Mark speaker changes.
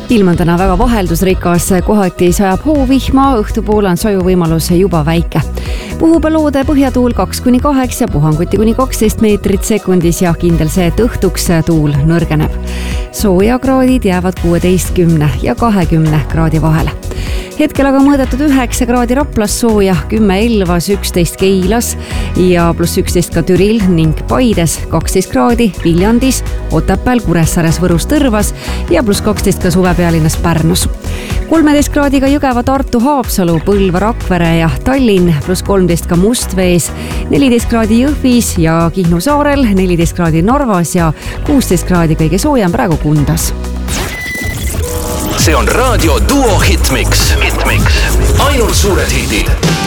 Speaker 1: Ilm on täna väga vaheldusrikas, kohati sajab hoovihma, õhtupoole on saju võimalus juba väike. Puhub loode põhjatuul 2-8, puhanguti kuni 12 meetrit sekundis ja kindel see, et õhtuks tuul nõrgeneb. Soojakraadid jäävad 16 ja 20 kraadi vahele. Hetkel aga mõõdetud 9 kraadi Raplas sooja, 10 Elvas, 11 Keilas ja pluss 11 ka Türil ning Paides, 12 kraadi Viljandis, Otepääl, Kuressaares, Võrus, Tõrvas ja pluss 12 ka suvepealinnas Pärnus. 13 kraadiga Jõgeva, Tartu, Haapsalu, Põlva, Rakvere ja Tallinn, pluss 13 ka Mustvees, 14 kraadi Jõhvis ja Kihnu saarel, 14 kraadi Narvas ja 16 kraadi kõige soojem praegu Kundas.
Speaker 2: See on Raadio Duo Hitmix. Ainult suured hitid.